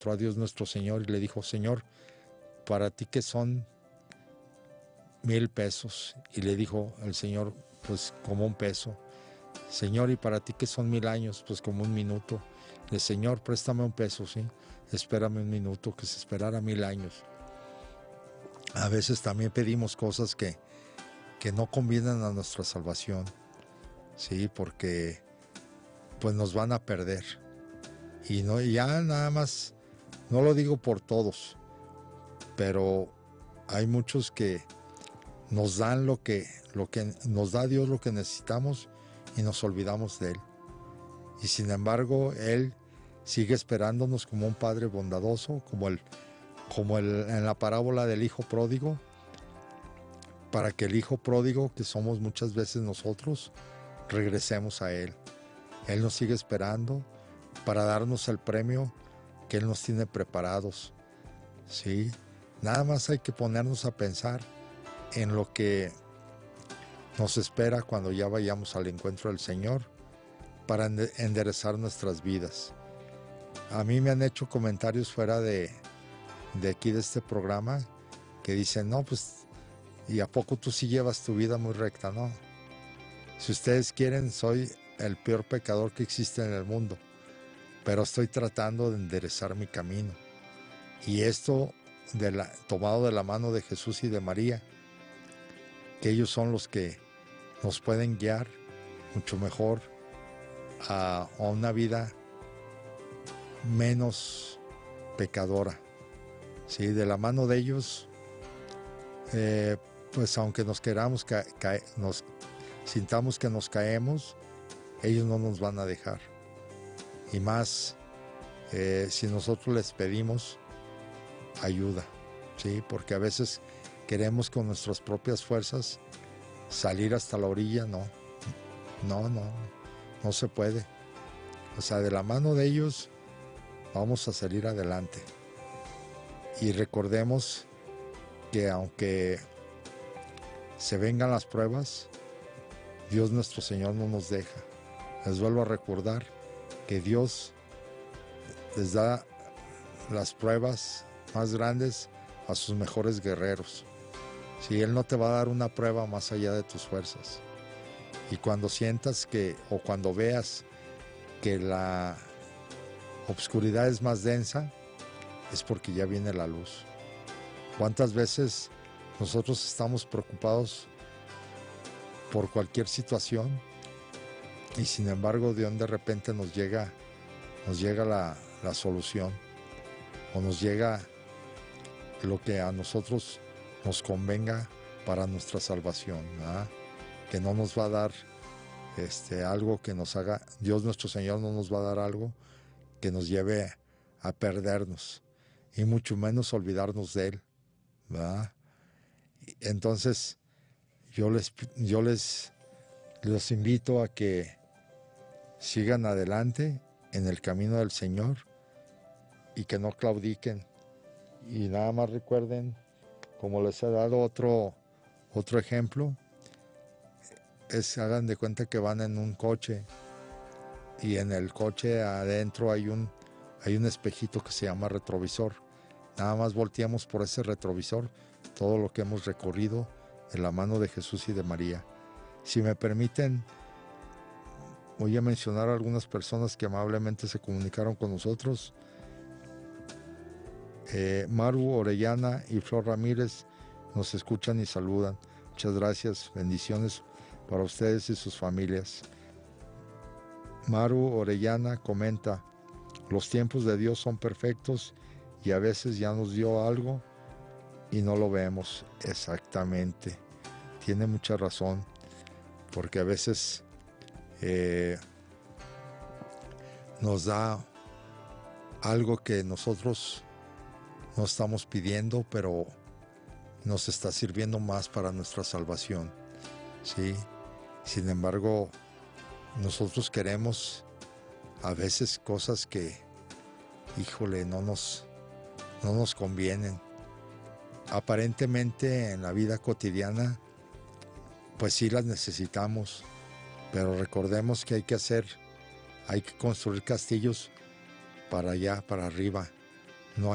a Dios nuestro Señor y le dijo: Señor, ¿para ti qué son 1,000 pesos? Y le dijo el Señor: pues como 1 peso. Señor, ¿y para ti qué son 1000 años? Pues como 1 minuto. Le Señor, préstame 1 peso, ¿sí? Espérame 1 minuto, que se esperara 1000 años. A veces también pedimos cosas que no convienen a nuestra salvación, ¿sí? Porque pues nos van a perder. Y no, ya nada más, no lo digo por todos, pero hay muchos que nos dan lo que nos da Dios, lo que necesitamos, y nos olvidamos de Él. Y sin embargo, Él sigue esperándonos como un Padre bondadoso, como en la parábola del Hijo Pródigo, para que el Hijo Pródigo, que somos muchas veces nosotros, regresemos a Él. Él nos sigue esperando para darnos el premio que Él nos tiene preparados, ¿sí? Nada más hay que ponernos a pensar en lo que nos espera cuando ya vayamos al encuentro del Señor, para enderezar nuestras vidas. A mí me han hecho comentarios fuera de aquí, de este programa, que dicen: no, pues, ¿y a poco tú sí llevas tu vida muy recta? No. Si ustedes quieren, soy el peor pecador que existe en el mundo, pero estoy tratando de enderezar mi camino. Y esto tomado de la mano de Jesús y de María, que ellos son los que nos pueden guiar mucho mejor a una vida menos pecadora, ¿sí? De la mano de ellos, pues aunque nos queramos nos sintamos que nos caemos, ellos no nos van a dejar. Y más si nosotros les pedimos ayuda, ¿sí? Porque a veces queremos con nuestras propias fuerzas salir hasta la orilla. No se puede. O sea, de la mano de ellos vamos a salir adelante. Y recordemos que aunque se vengan las pruebas, Dios nuestro Señor no nos deja. Les vuelvo a recordar que Dios les da las pruebas más grandes a sus mejores guerreros. Si Él no te va a dar una prueba más allá de tus fuerzas. Y cuando sientas o cuando veas que la obscuridad es más densa, es porque ya viene la luz. ¿Cuántas veces nosotros estamos preocupados por cualquier situación y sin embargo de repente nos llega la solución, o nos llega lo que a nosotros nos convenga para nuestra salvación, ¿verdad? Que no nos va a dar algo que nos haga, Dios nuestro Señor no nos va a dar algo que nos lleve a perdernos, y mucho menos olvidarnos de Él, ¿verdad? Entonces yo los invito a que sigan adelante en el camino del Señor y que no claudiquen. Y nada más recuerden, como les he dado otro ejemplo, hagan de cuenta que van en un coche, y en el coche adentro hay un espejito que se llama retrovisor. Nada más volteamos por ese retrovisor todo lo que hemos recorrido en la mano de Jesús y de María. Si me permiten, voy a mencionar a algunas personas que amablemente se comunicaron con nosotros. Maru Orellana y Flor Ramírez nos escuchan y saludan. Muchas gracias, bendiciones para ustedes y sus familias. Maru Orellana comenta: los tiempos de Dios son perfectos y a veces ya nos dio algo y no lo vemos. Exactamente, tiene mucha razón, porque a veces nos da algo que nosotros no estamos pidiendo, pero nos está sirviendo más para nuestra salvación, ¿sí? Sin embargo, nosotros queremos a veces cosas que, híjole, no nos convienen. Aparentemente en la vida cotidiana, pues sí las necesitamos, pero recordemos que hay que construir castillos para allá, para arriba,